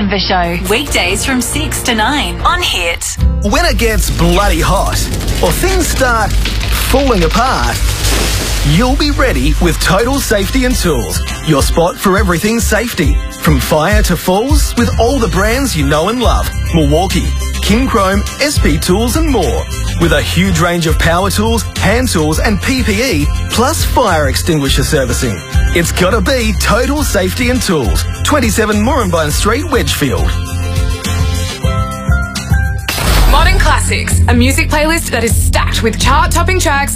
Denver Show. Weekdays from 6 to 9 on Hit. When it gets bloody hot or things start falling apart, you'll be ready with Total Safety and Tools, your spot for everything safety. From fire to falls, with all the brands you know and love. Milwaukee, King Chrome, SP Tools and more. With a huge range of power tools, hand tools and PPE, plus fire extinguisher servicing. It's gotta be Total Safety and Tools, 27 Moranbine Street, Wedgefield. Modern Classics, a music playlist that is stacked with chart-topping tracks